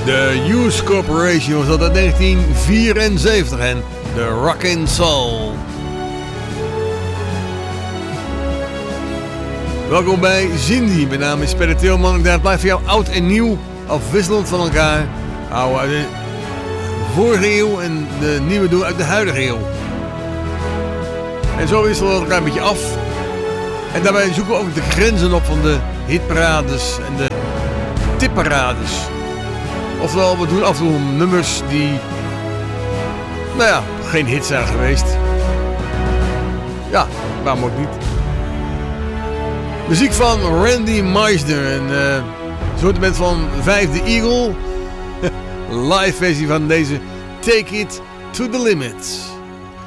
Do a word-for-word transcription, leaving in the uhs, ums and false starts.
De Hughes Corporation was dat uit negentien vierenzeventig en de Rockin' Soul. Welkom bij Zindy, mijn naam is Peter Tilman en daar blijft voor jou oud en nieuw afwisselend van elkaar. Houden uit de vorige eeuw en de nieuwe doen uit de huidige eeuw. En zo wisselen we elkaar een beetje af. En daarbij zoeken we ook de grenzen op van de hitparades en de tipparades. Oftewel, we doen af en toe nummers die, nou ja, geen hit zijn geweest. Ja, waarom ook niet. Muziek van Randy Meisner, een uh, soort van Vijfde Eagle. Live versie van deze Take It to the Limit.